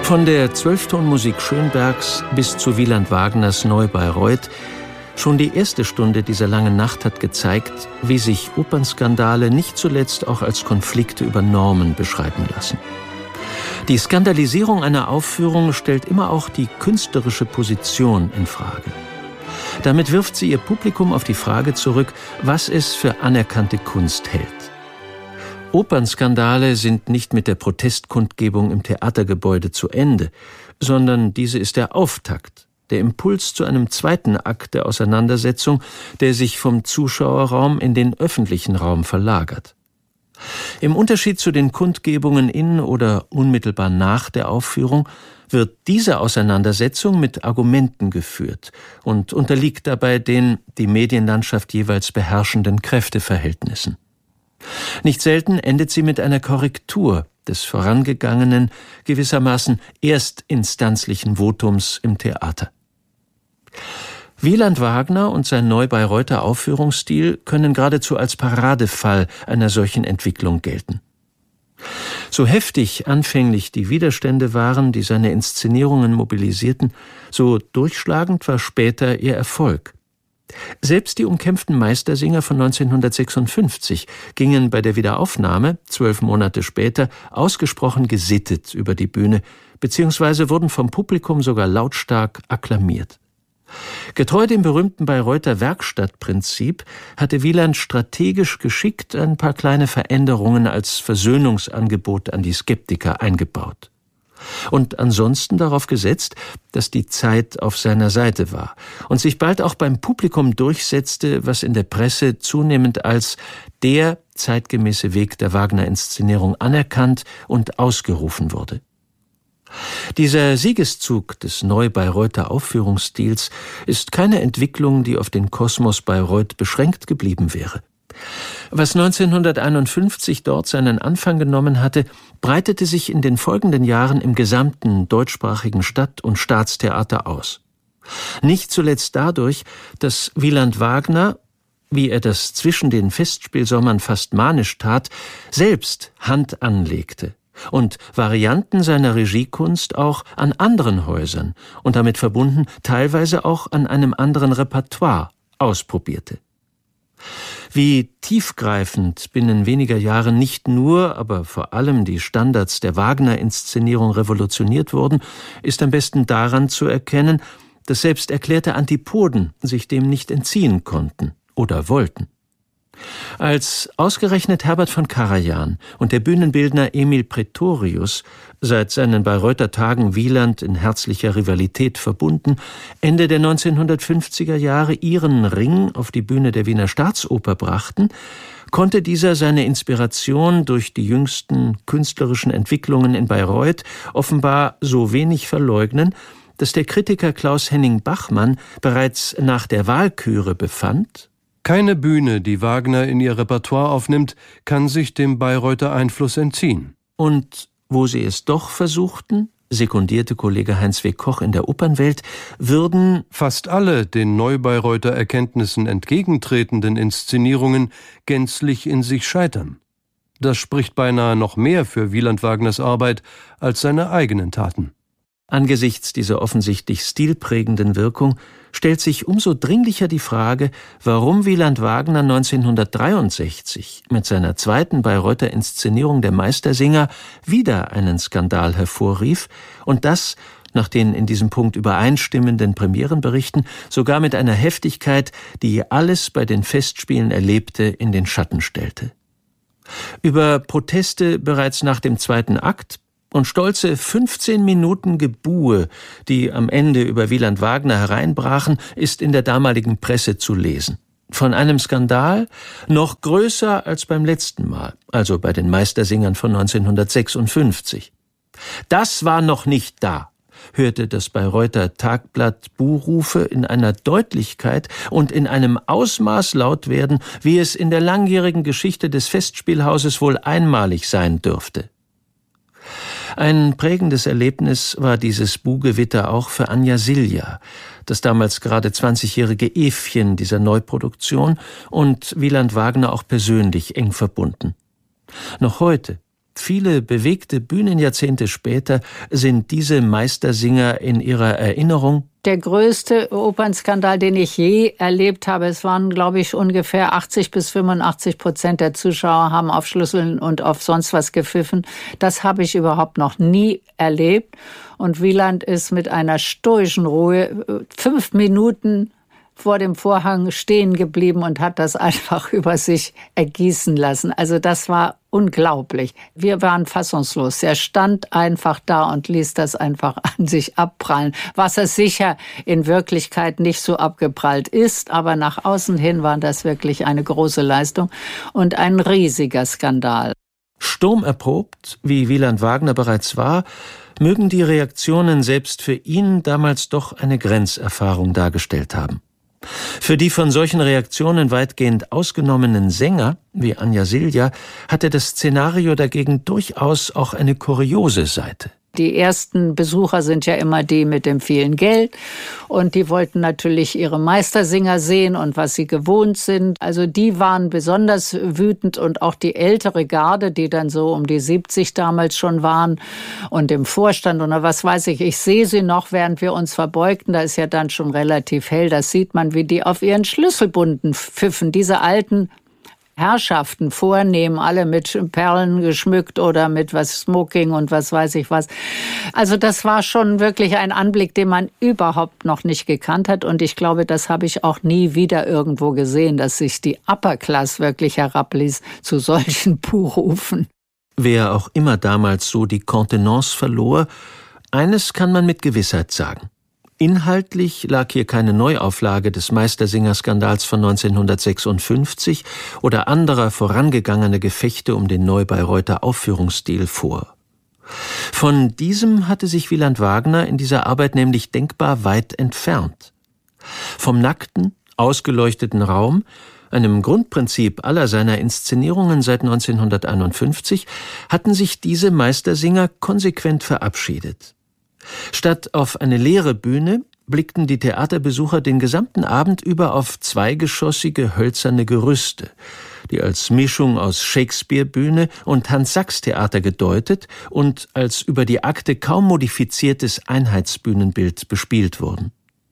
Von der Zwölftonmusik Schönbergs bis zu Wieland Wagners Neu-Bayreuth, schon die erste Stunde dieser langen Nacht hat gezeigt, wie sich Opernskandale nicht zuletzt auch als Konflikte über Normen beschreiben lassen. Die Skandalisierung einer Aufführung stellt immer auch die künstlerische Position in Frage. Damit wirft sie ihr Publikum auf die Frage zurück, was es für anerkannte Kunst hält. Opernskandale sind nicht mit der Protestkundgebung im Theatergebäude zu Ende, sondern diese ist der Auftakt, der Impuls zu einem zweiten Akt der Auseinandersetzung, der sich vom Zuschauerraum in den öffentlichen Raum verlagert. Im Unterschied zu den Kundgebungen in oder unmittelbar nach der Aufführung wird diese Auseinandersetzung mit Argumenten geführt und unterliegt dabei den die Medienlandschaft jeweils beherrschenden Kräfteverhältnissen. Nicht selten endet sie mit einer Korrektur des vorangegangenen, gewissermaßen erstinstanzlichen Votums im Theater. Wieland Wagner und sein Neu-Bayreuther Aufführungsstil können geradezu als Paradefall einer solchen Entwicklung gelten. So heftig anfänglich die Widerstände waren, die seine Inszenierungen mobilisierten, so durchschlagend war später ihr Erfolg. Selbst die umkämpften Meistersinger von 1956 gingen bei der Wiederaufnahme, 12 Monate später, ausgesprochen gesittet über die Bühne, beziehungsweise wurden vom Publikum sogar lautstark akklamiert. Getreu dem berühmten Bayreuther Werkstattprinzip hatte Wieland strategisch geschickt ein paar kleine Veränderungen als Versöhnungsangebot an die Skeptiker eingebaut. Und ansonsten darauf gesetzt, dass die Zeit auf seiner Seite war und sich bald auch beim Publikum durchsetzte, was in der Presse zunehmend als der zeitgemäße Weg der Wagner-Inszenierung anerkannt und ausgerufen wurde. Dieser Siegeszug des Neu-Bayreuther Aufführungsstils ist keine Entwicklung, die auf den Kosmos Bayreuth beschränkt geblieben wäre. Was 1951 dort seinen Anfang genommen hatte, breitete sich in den folgenden Jahren im gesamten deutschsprachigen Stadt- und Staatstheater aus. Nicht zuletzt dadurch, dass Wieland Wagner, wie er das zwischen den Festspielsommern fast manisch tat, selbst Hand anlegte und Varianten seiner Regiekunst auch an anderen Häusern und damit verbunden teilweise auch an einem anderen Repertoire ausprobierte. Wie tiefgreifend binnen weniger Jahre nicht nur, aber vor allem die Standards der Wagner-Inszenierung revolutioniert wurden, ist am besten daran zu erkennen, dass selbst erklärte Antipoden sich dem nicht entziehen konnten oder wollten. Als ausgerechnet Herbert von Karajan und der Bühnenbildner Emil Praetorius, seit seinen Bayreuther Tagen Wieland in herzlicher Rivalität verbunden, Ende der 1950er Jahre ihren Ring auf die Bühne der Wiener Staatsoper brachten, konnte dieser seine Inspiration durch die jüngsten künstlerischen Entwicklungen in Bayreuth offenbar so wenig verleugnen, dass der Kritiker Klaus-Henning Bachmann bereits nach der Walküre befand: Keine Bühne, die Wagner in ihr Repertoire aufnimmt, kann sich dem Bayreuther Einfluss entziehen. Und wo sie es doch versuchten, sekundierte Kollege Heinz W. Koch in der Opernwelt, würden fast alle den Neu-Bayreuther Erkenntnissen entgegentretenden Inszenierungen gänzlich in sich scheitern. Das spricht beinahe noch mehr für Wieland Wagners Arbeit als seine eigenen Taten. Angesichts dieser offensichtlich stilprägenden Wirkung stellt sich umso dringlicher die Frage, warum Wieland Wagner 1963 mit seiner zweiten Bayreuther Inszenierung der Meistersinger wieder einen Skandal hervorrief und das, nach den in diesem Punkt übereinstimmenden Premierenberichten, sogar mit einer Heftigkeit, die alles bei den Festspielen Erlebte in den Schatten stellte. Über Proteste bereits nach dem zweiten Akt und stolze 15 Minuten Gebuhe, die am Ende über Wieland Wagner hereinbrachen, ist in der damaligen Presse zu lesen. Von einem Skandal noch größer als beim letzten Mal, also bei den Meistersingern von 1956. Das war noch nicht da, hörte das Bayreuther Tagblatt Buhrufe in einer Deutlichkeit und in einem Ausmaß laut werden, wie es in der langjährigen Geschichte des Festspielhauses wohl einmalig sein dürfte. Ein prägendes Erlebnis war dieses Buhgewitter auch für Anja Silja, das damals gerade 20-jährige Evchen dieser Neuproduktion und Wieland Wagner auch persönlich eng verbunden. Noch heute, Viele bewegte Bühnenjahrzehnte später sind diese Meistersinger in ihrer Erinnerung der größte Opernskandal, den ich je erlebt habe. Es waren, glaube ich, ungefähr 80-85% der Zuschauer haben auf Schlüsseln und auf sonst was gepfiffen. Das habe ich überhaupt noch nie erlebt. Und Wieland ist mit einer stoischen Ruhe 5 Minuten vor dem Vorhang stehen geblieben und hat das einfach über sich ergießen lassen. Also das war unglaublich. Wir waren fassungslos. Er stand einfach da und ließ das einfach an sich abprallen. Was er sicher in Wirklichkeit nicht so abgeprallt ist, aber nach außen hin war das wirklich eine große Leistung und ein riesiger Skandal. Sturmerprobt, wie Wieland Wagner bereits war, mögen die Reaktionen selbst für ihn damals doch eine Grenzerfahrung dargestellt haben. Für die von solchen Reaktionen weitgehend ausgenommenen Sänger, wie Anja Silja, hatte das Szenario dagegen durchaus auch eine kuriose Seite. Die ersten Besucher sind ja immer die mit dem vielen Geld und die wollten natürlich ihre Meistersinger sehen und was sie gewohnt sind. Also die waren besonders wütend und auch die ältere Garde, die dann so um die 70 damals schon waren und im Vorstand oder was weiß ich. Ich sehe sie noch, während wir uns verbeugten, da ist ja dann schon relativ hell, das sieht man, wie die auf ihren Schlüsselbunden pfiffen, diese alten Herrschaften vornehmen, alle mit Perlen geschmückt oder mit was Smoking und was weiß ich was. Also das war schon wirklich ein Anblick, den man überhaupt noch nicht gekannt hat und ich glaube, das habe ich auch nie wieder irgendwo gesehen, dass sich die Upper Class wirklich herabließ zu solchen Buhrufen. Wer auch immer damals so die Kontenance verlor, eines kann man mit Gewissheit sagen. Inhaltlich lag hier keine Neuauflage des Meistersinger-Skandals von 1956 oder anderer vorangegangener Gefechte um den Neu-Bayreuther Aufführungsstil vor. Von diesem hatte sich Wieland Wagner in dieser Arbeit nämlich denkbar weit entfernt. Vom nackten, ausgeleuchteten Raum, einem Grundprinzip aller seiner Inszenierungen seit 1951, hatten sich diese Meistersinger konsequent verabschiedet. Statt auf eine leere Bühne blickten die Theaterbesucher den gesamten Abend über auf zweigeschossige hölzerne Gerüste, die als Mischung aus Shakespeare-Bühne und Hans-Sachs-Theater gedeutet und als über die Akte kaum modifiziertes Einheitsbühnenbild bespielt wurden.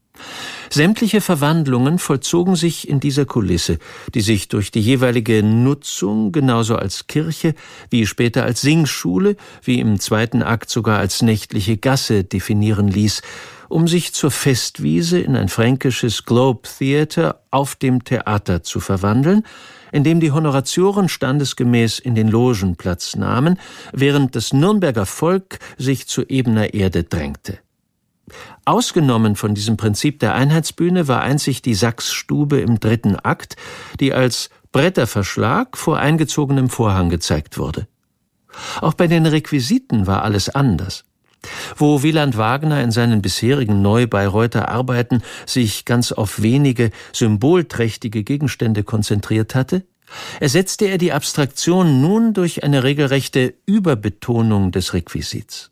Sämtliche Verwandlungen vollzogen sich in dieser Kulisse, die sich durch die jeweilige Nutzung genauso als Kirche wie später als Singschule, wie im zweiten Akt sogar als nächtliche Gasse definieren ließ, um sich zur Festwiese in ein fränkisches Globe Theater auf dem Theater zu verwandeln, in dem die Honoratioren standesgemäß in den Logen Platz nahmen, während das Nürnberger Volk sich zu ebener Erde drängte. Ausgenommen von diesem Prinzip der Einheitsbühne war einzig die Sachsstube im dritten Akt, die als Bretterverschlag vor eingezogenem Vorhang gezeigt wurde. Auch bei den Requisiten war alles anders. Wo Wieland Wagner in seinen bisherigen Neu-Bayreuther Arbeiten sich ganz auf wenige, symbolträchtige Gegenstände konzentriert hatte, ersetzte er die Abstraktion nun durch eine regelrechte Überbetonung des Requisits.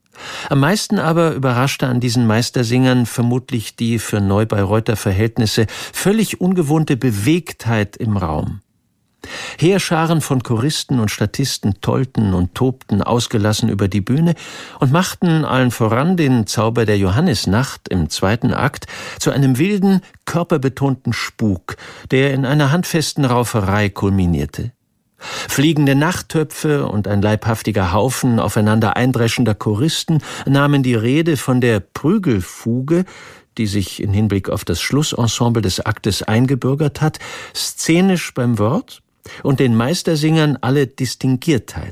Am meisten aber überraschte an diesen Meistersingern vermutlich die für Neu-Bayreuther Verhältnisse völlig ungewohnte Bewegtheit im Raum. Heerscharen von Choristen und Statisten tollten und tobten ausgelassen über die Bühne und machten allen voran den Zauber der Johannisnacht im zweiten Akt zu einem wilden, körperbetonten Spuk, der in einer handfesten Rauferei kulminierte. Fliegende Nachttöpfe und ein leibhaftiger Haufen aufeinander eindreschender Choristen nahmen die Rede von der Prügelfuge, die sich in Hinblick auf das Schlussensemble des Aktes eingebürgert hat, szenisch beim Wort und den Meistersingern alle Distinguiertheit.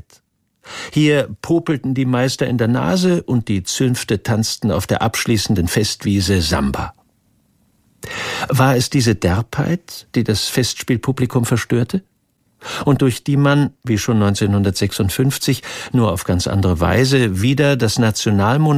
Hier popelten die Meister in der Nase und die Zünfte tanzten auf der abschließenden Festwiese Samba. War es diese Derbheit, die das Festspielpublikum verstörte? Und durch die man, wie schon 1956, nur auf ganz andere Weise wieder das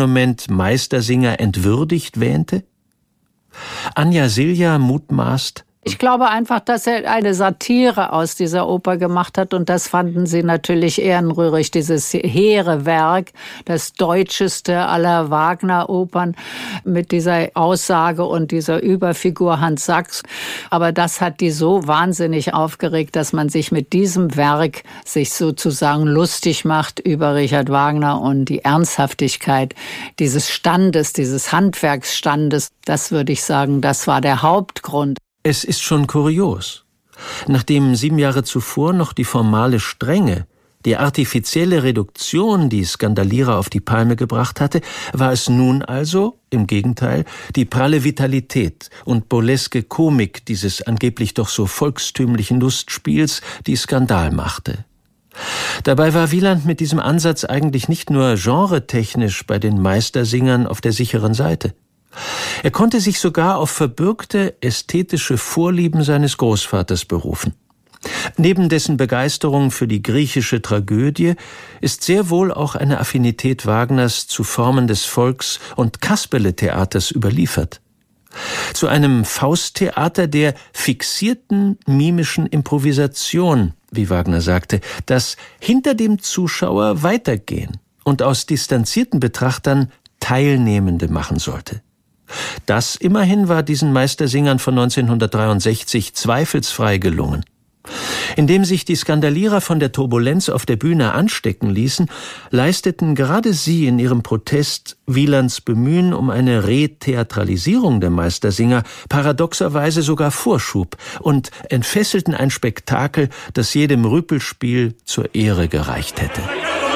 Nationalmonument Meistersinger entwürdigt wähnte? Anja Silja mutmaßt, Ich glaube einfach, dass er eine Satire aus dieser Oper gemacht hat und das fanden sie natürlich ehrenrührig, dieses hehre Werk, das deutscheste aller Wagner-Opern mit dieser Aussage und dieser Überfigur Hans Sachs. Aber das hat die so wahnsinnig aufgeregt, dass man sich mit diesem Werk sich sozusagen lustig macht über Richard Wagner und die Ernsthaftigkeit dieses Standes, dieses Handwerksstandes. Das würde ich sagen, das war der Hauptgrund. Es ist schon kurios. Nachdem 7 Jahre zuvor noch die formale Strenge, die artifizielle Reduktion die Skandalierer auf die Palme gebracht hatte, war es nun also, im Gegenteil, die pralle Vitalität und burleske Komik dieses angeblich doch so volkstümlichen Lustspiels, die Skandal machte. Dabei war Wieland mit diesem Ansatz eigentlich nicht nur genretechnisch bei den Meistersingern auf der sicheren Seite. Er konnte sich sogar auf verbürgte ästhetische Vorlieben seines Großvaters berufen. Neben dessen Begeisterung für die griechische Tragödie ist sehr wohl auch eine Affinität Wagners zu Formen des Volks- und Kasperletheaters überliefert. Zu einem Fausttheater der fixierten mimischen Improvisation, wie Wagner sagte, das hinter dem Zuschauer weitergehen und aus distanzierten Betrachtern Teilnehmende machen sollte. Das immerhin war diesen Meistersingern von 1963 zweifelsfrei gelungen. Indem sich die Skandalierer von der Turbulenz auf der Bühne anstecken ließen, leisteten gerade sie in ihrem Protest Wielands Bemühen um eine Retheatralisierung der Meistersinger paradoxerweise sogar Vorschub und entfesselten ein Spektakel, das jedem Rüpelspiel zur Ehre gereicht hätte.